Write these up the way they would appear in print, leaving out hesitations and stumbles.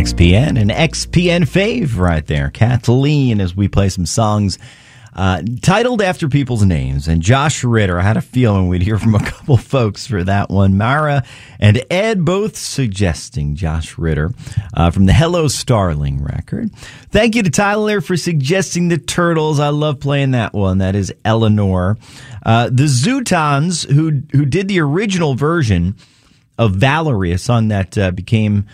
XPN, an XPN fave right there. Kathleen, as we play some songs titled after people's names. And Josh Ritter, I had a feeling we'd hear from a couple folks for that one. Mara and Ed both suggesting Josh Ritter from the Hello Starling record. Thank you to Tyler for suggesting the Turtles. I love playing that one. That is Eleanor. The Zootons, who did the original version of Valerie, a song that became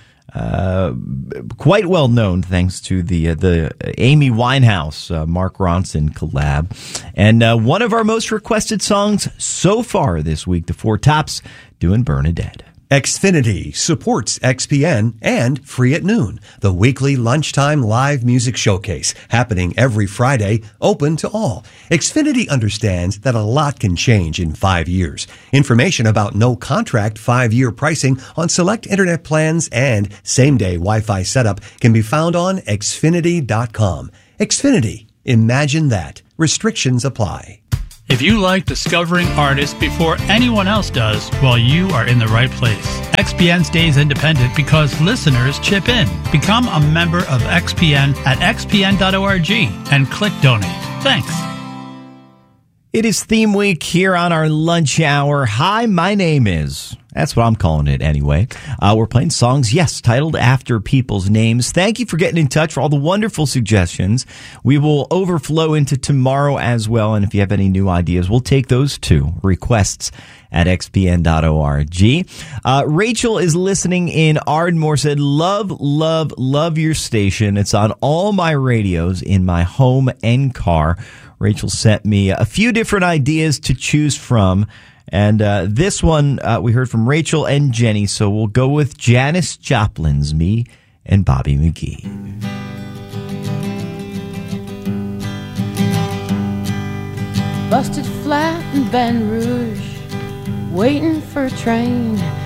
quite well known thanks to the Amy Winehouse, Mark Ronson collab. And one of our most requested songs so far this week, the Four Tops doing Bernadette. Xfinity supports XPN and Free at Noon, the weekly lunchtime live music showcase happening every Friday, open to all. Xfinity understands that a lot can change in 5 years. Information about no contract 5-year pricing on select internet plans and same-day Wi-Fi setup can be found on Xfinity.com. Xfinity. Imagine that. Restrictions apply. If you like discovering artists before anyone else does, well, you are in the right place. XPN stays independent because listeners chip in. Become a member of XPN at xpn.org and click donate. Thanks. It is theme week here on our lunch hour. Hi, my name is... That's what I'm calling it anyway. We're playing songs, yes, titled after people's names. Thank you for getting in touch, for all the wonderful suggestions. We will overflow into tomorrow as well, and if you have any new ideas, we'll take those too. Requests at xpn.org. Rachel is listening in Ardmore, said, love your station. It's on all my radios in my home and car. Rachel sent me a few different ideas to choose from. And this one we heard from Rachel and Jenny, so we'll go with Janis Joplin's Me and Bobby McGee. Busted flat in Baton Rouge, waiting for a train.